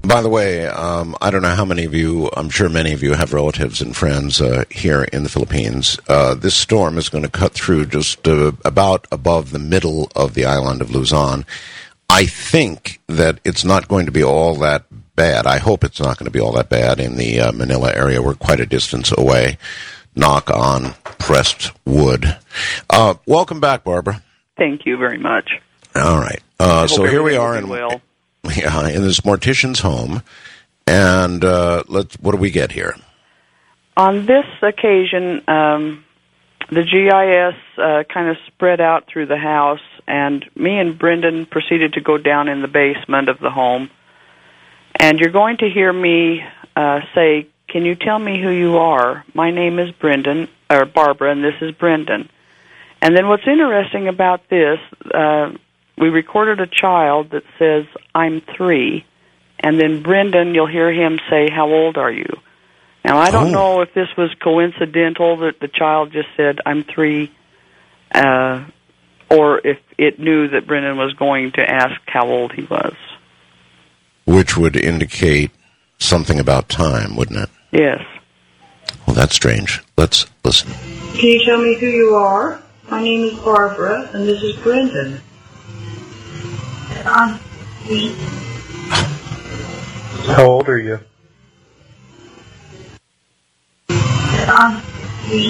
By the way, I don't know how many of you, I'm sure many of you have relatives and friends here in the Philippines. This storm is going to cut through just about above the middle of the island of Luzon. I think that it's not going to be all that bad. I hope it's not going to be all that bad in the Manila area. We're quite a distance away. Knock on pressed wood. Welcome back, Barbara. Thank you very much. All right. So here we are in this mortician's home, and what do we get here? On this occasion, the GIS kind of spread out through the house, and me and Brendan proceeded to go down in the basement of the home. And you're going to hear me say, "Can you tell me who you are? My name is Barbara, and this is Brendan." And then what's interesting about this, we recorded a child that says, "I'm 3." And then Brendan, you'll hear him say, "How old are you?" Now, I don't know if this was coincidental that the child just said, "I'm 3," or if it knew that Brendan was going to ask how old he was. Which would indicate something about time, wouldn't it? Yes. Well, that's strange. Let's listen. Can you tell me who you are? My name is Barbara, and this is Brendan. I'm 3. How old are you? I'm 3.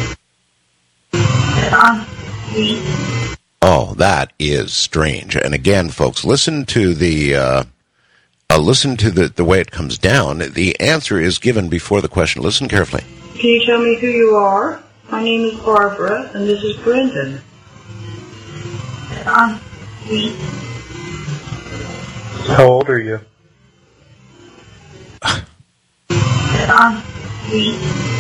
I'm 3. Oh, that is strange. And again, folks, listen to the way it comes down. The answer is given before the question. Listen carefully. Can you tell me who you are? My name is Barbara, and this is Brendan. I'm 3. How old are you? I'm 3.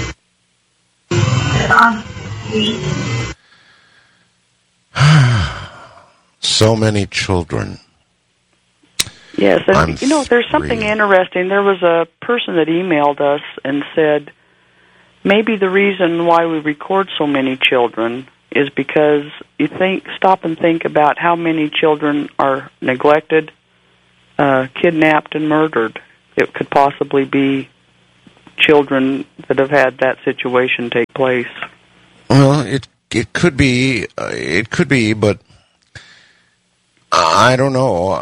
I'm 3. So many children. Yes, and there's something interesting. There was a person that emailed us and said, maybe the reason why we record so many children is because you stop and think about how many children are neglected, kidnapped, and murdered. It could possibly be children that have had that situation take place. Well, it could be, but I don't know.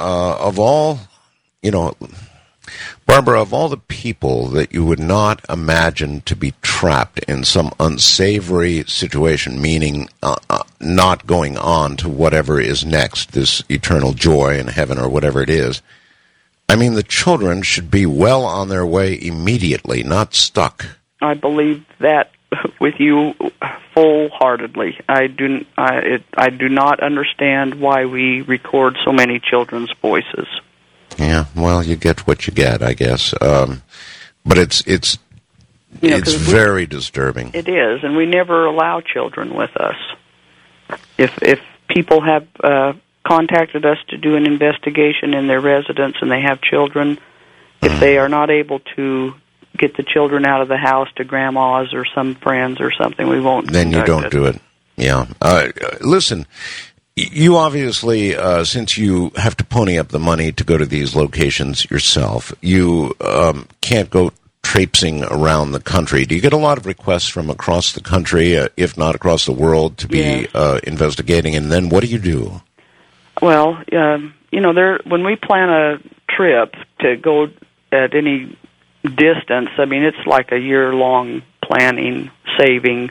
Barbara, of all the people that you would not imagine to be trapped in some unsavory situation, meaning not going on to whatever is next, this eternal joy in heaven or whatever it is, I mean, the children should be well on their way immediately, not stuck. I believe that with you full-heartedly. I do not understand why we record so many children's voices. Yeah, well, you get what you get, I guess. But it's very disturbing. It is, and we never allow children with us. If people have contacted us to do an investigation in their residence and they have children, if they are not able to get the children out of the house to grandma's or some friends or something, we won't. Then you don't do it. Yeah. Listen, you obviously, since you have to pony up the money to go to these locations yourself, you can't go traipsing around the country. Do you get a lot of requests from across the country, if not across the world, to be investigating? And then what do you do? Well, when we plan a trip to go at any distance, I mean, it's like a year-long planning, saving.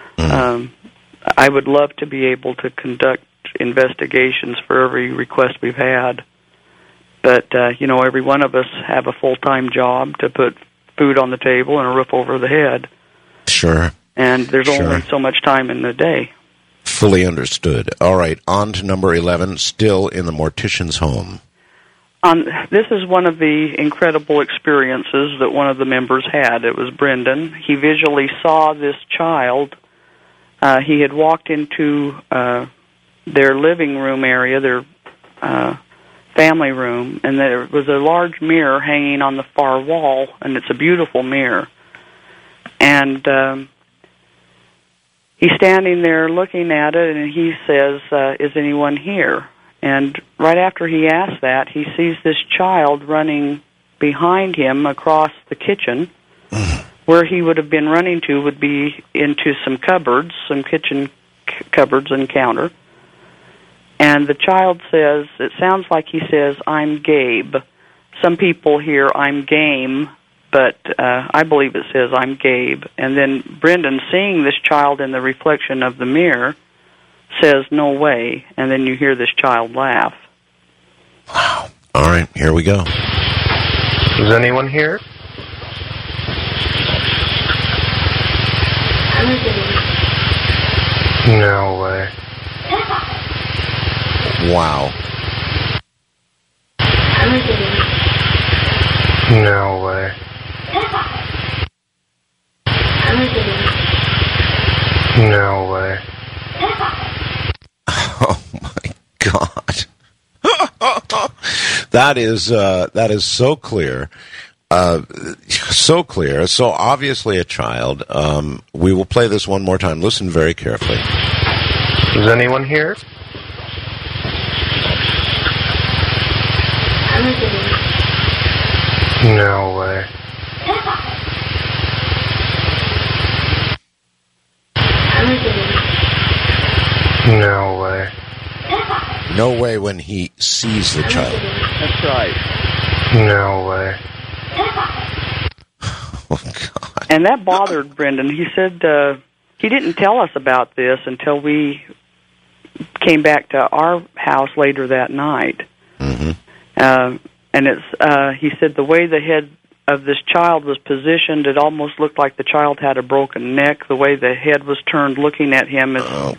I would love to be able to conduct investigations for every request we've had. But, every one of us have a full-time job to put food on the table and a roof over the head. Sure. And there's only so much time in the day. Fully understood. All right, on to number 11, still in the mortician's home. This is one of the incredible experiences that one of the members had. It was Brendan. He visually saw this child. He had walked into their living room area, their family room, and there was a large mirror hanging on the far wall, and it's a beautiful mirror. And he's standing there looking at it, and he says, "Is anyone here?" And right after he asks that, he sees this child running behind him across the kitchen. Where he would have been running to would be into some cupboards, some kitchen cupboards and counter. And the child says, it sounds like he says, "I'm Gabe." Some people hear, "I'm game," but I believe it says, "I'm Gabe." And then Brendan, seeing this child in the reflection of the mirror, says, "No way." And then you hear this child laugh. Wow. All right, here we go. Is anyone here? No way. Wow. No way. No way. Oh my God. That is so clear. So clear, so obviously a child. We will play this one more time. Listen very carefully. Is anyone here? No way. No way. No way when he sees the child. That's right. No way. Oh, God. And that bothered Brendan. He said he didn't tell us about this until we came back to our house later that night. Mm-hmm. And he said the way the head of this child was positioned, it almost looked like the child had a broken neck. The way the head was turned looking at him,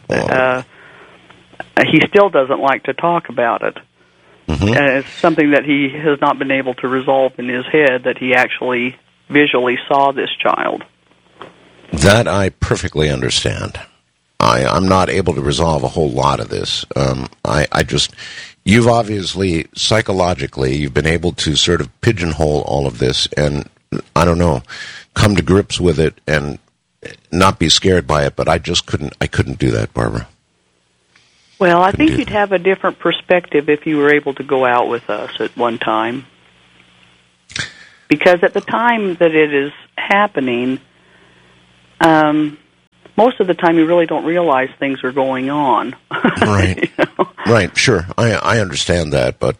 he still doesn't like to talk about it. Mm-hmm. And it's something that he has not been able to resolve in his head, that he actually visually saw this child. That I perfectly understand. I'm not able to resolve a whole lot of this. You've obviously, psychologically, you've been able to sort of pigeonhole all of this and, I don't know, come to grips with it and not be scared by it, but I couldn't do that, Barbara. Well, I think you'd have a different perspective if you were able to go out with us at one time. Because at the time that it is happening, most of the time you really don't realize things are going on. Right. You know? Right, sure. I understand that, but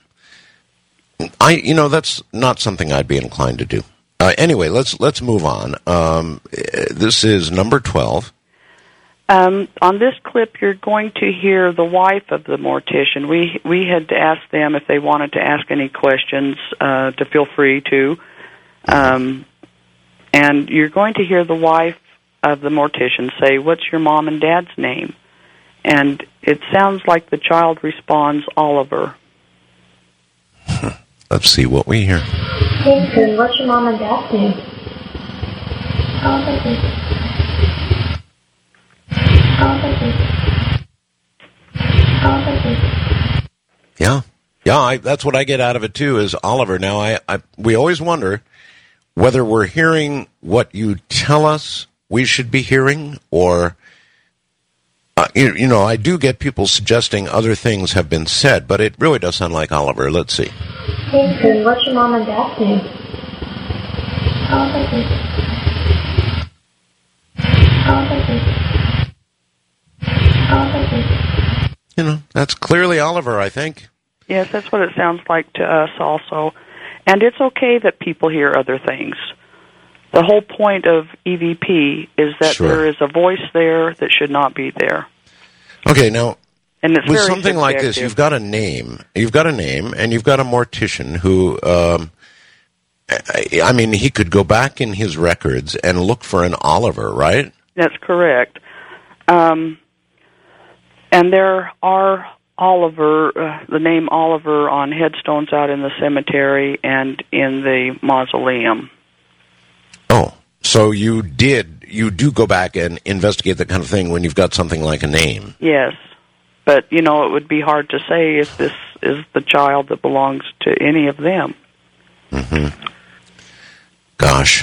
that's not something I'd be inclined to do. Anyway, let's move on. This is number 12. On this clip, you're going to hear the wife of the mortician. We had asked them if they wanted to ask any questions to feel free to. And you're going to hear the wife of the mortician say, "What's your mom and dad's name?" And it sounds like the child responds, "Oliver." Let's see what we hear. Hey, what's your mom and dad's name? Oliver. Yeah. That's what I get out of it too. Is Oliver. Now, we always wonder whether we're hearing what you tell us we should be hearing, or I do get people suggesting other things have been said, but it really does sound like Oliver. Let's see. Hey, what's your mom and dad's name? That's clearly Oliver, I think. Yes, that's what it sounds like to us also. And it's okay that people hear other things. The whole point of EVP is that there is a voice there that should not be there. Okay, now, and it's with very something like this, you've got a name, and you've got a mortician who, he could go back in his records and look for an Oliver, right? That's correct. And there are the name Oliver on headstones out in the cemetery and in the mausoleum. Oh, so you do go back and investigate that kind of thing when you've got something like a name. Yes, but, it would be hard to say if this is the child that belongs to any of them. Mm-hmm. Gosh.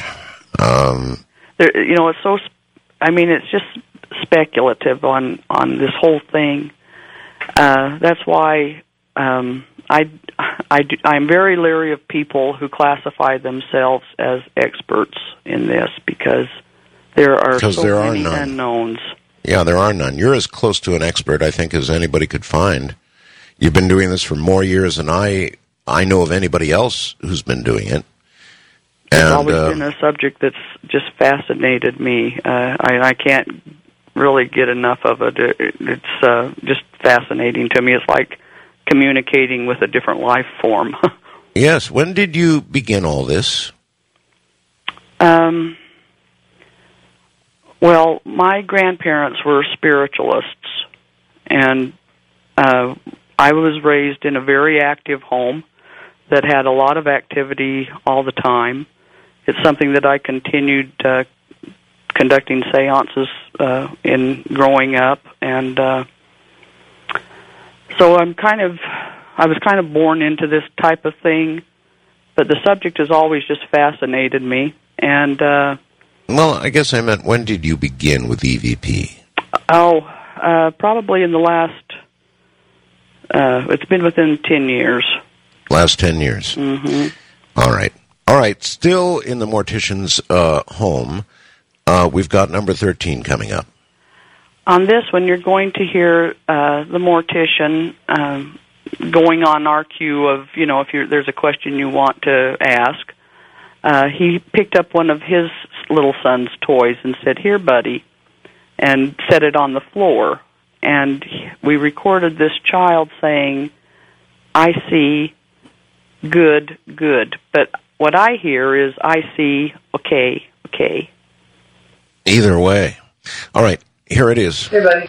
It's so, it's just speculative on this whole thing. That's why I I'm very leery of people who classify themselves as experts in this because there are many unknowns. Yeah, there are none. You're as close to an expert, I think, as anybody could find. You've been doing this for more years than I know of anybody else who's been doing it. It's always been a subject that's just fascinated me. I can't really get enough of it. It's just fascinating to me. It's like communicating with a different life form. Yes. When did you begin all this? Well, my grandparents were spiritualists, and I was raised in a very active home that had a lot of activity all the time. It's something that I continued conducting seances in growing up, and so I was kind of born into this type of thing, but the subject has always just fascinated me. And well, I guess I meant, when did you begin with EVP? Probably in the last. It's been within 10 years. Last 10 years. Mm-hmm. All right. Still in the mortician's home, we've got number 13 coming up. On this one, you're going to hear the mortician going on our cue of, if there's a question you want to ask. He picked up one of his little son's toys and said, "Here, buddy," and set it on the floor. And we recorded this child saying, "I see, good, good." But what I hear is, "I see, okay, okay." Either way. All right, here it is. Hey, buddy.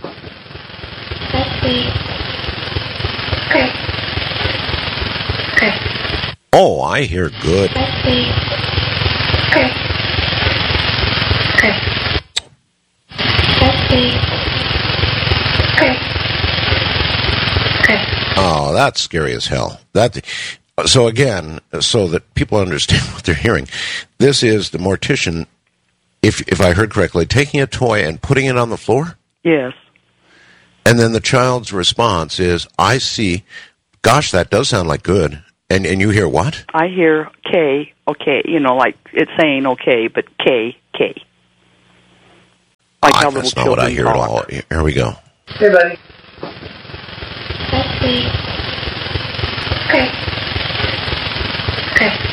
I see. Okay. Okay. Oh, I hear good. I see. Okay. Okay. I see. Okay. Okay. Oh, that's scary as hell. So again, so that people understand what they're hearing, this is the mortician, if I heard correctly, taking a toy and putting it on the floor? Yes. And then the child's response is, "I see, gosh, that does sound like good." And you hear what? I hear K, okay, like it's saying okay, but K, K. Like how that's little not what I children hear talk. at all. Here we go. Hey, buddy. I see. Okay. Okay.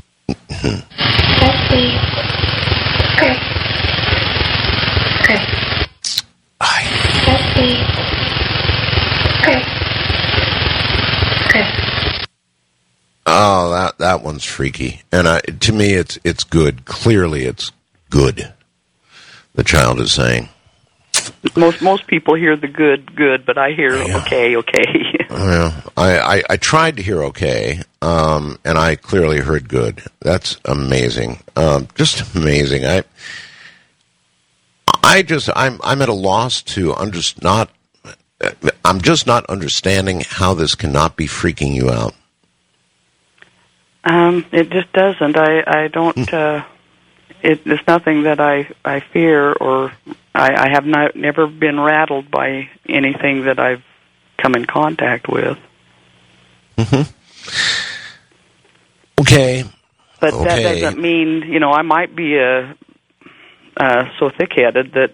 I see. Okay. Okay. I see. Okay. Okay. Oh, that one's freaky. And to me, it's good. Clearly, it's good. The child is saying. Most people hear the good, but I hear okay. Well, I tried to hear okay, and I clearly heard good. That's amazing. Just amazing. I'm at a loss to I'm just not understanding how this cannot be freaking you out. It just doesn't. I don't. It's nothing that I fear, or I have never been rattled by anything that I've come in contact with. Mm-hmm. Okay. But that doesn't mean, I might be so thick-headed that,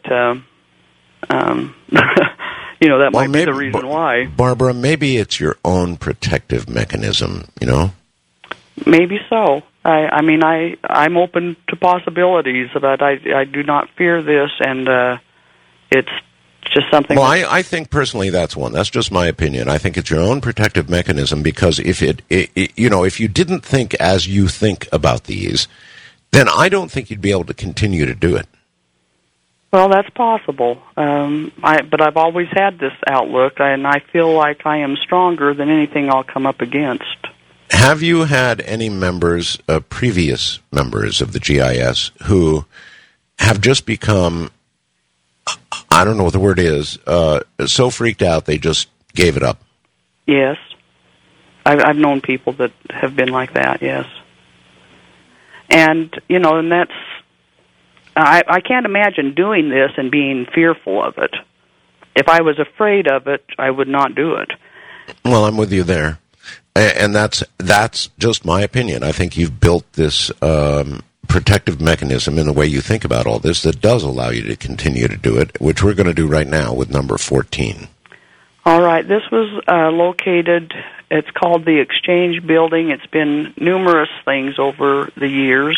that might be the reason why. Barbara, maybe it's your own protective mechanism, Maybe so. I'm open to possibilities, but I do not fear this, and it's just something. Well, I think personally that's one. That's just my opinion. I think it's your own protective mechanism, because if if you didn't think as you think about these, then I don't think you'd be able to continue to do it. Well, that's possible. But I've always had this outlook, and I feel like I am stronger than anything I'll come up against. Have you had any members, previous members of the GIS, who have just become, I don't know what the word is, so freaked out they just gave it up? Yes. I've known people that have been like that, yes. And, and that's, I can't imagine doing this and being fearful of it. If I was afraid of it, I would not do it. Well, I'm with you there. And that's just my opinion. I think you've built this protective mechanism in the way you think about all this that does allow you to continue to do it, which we're going to do right now with number 14. All right. This was located, it's called the Exchange Building. It's been numerous things over the years.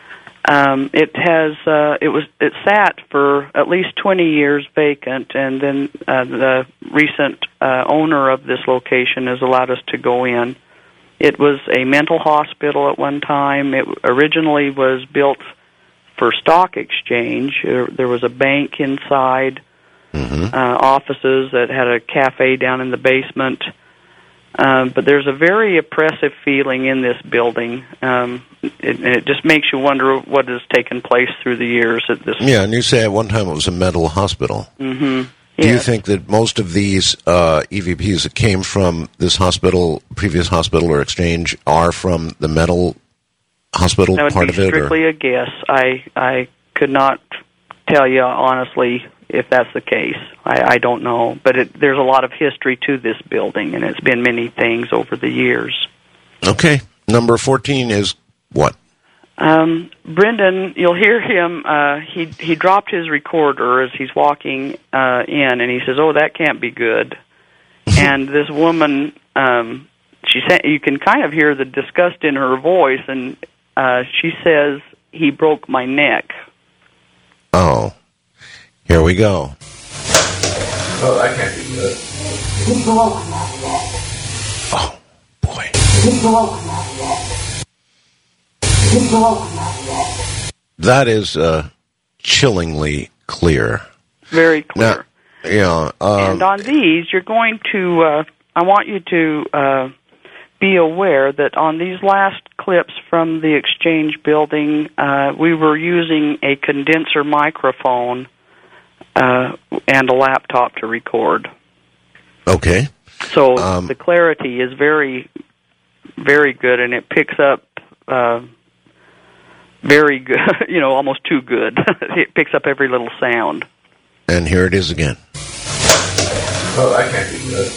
It sat for at least 20 years vacant, and then the recent owner of this location has allowed us to go in. It was a mental hospital at one time. It originally was built for stock exchange. There was a bank inside, offices that had a cafe down in the basement. But there's a very oppressive feeling in this building. It just makes you wonder what has taken place through the years at this. Yeah, and you say at one time it was a mental hospital. Mm-hmm. Do you think that most of these EVPs that came from this hospital, previous hospital or exchange, are from the mental hospital part of it? That would be strictly a guess. I could not tell you honestly if that's the case. I don't know. But there's a lot of history to this building, and it's been many things over the years. Okay. Number 14 is what? Brendan, you'll hear him, he dropped his recorder as he's walking in, and he says, "Oh, that can't be good." And this woman, you can kind of hear the disgust in her voice, and she says, "He broke my neck." Oh, here we go. Oh, that can't be good. Oh, boy. That is chillingly clear. Very clear. Now, yeah. And on these, you're going to, I want you to be aware that on these last clips from the Exchange Building, we were using a condenser microphone and a laptop to record. Okay. So the clarity is very, very good, and it picks up very good, almost too good. It picks up every little sound. And here it is again. Oh, that can't be good.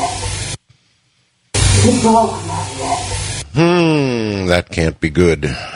That can't be good.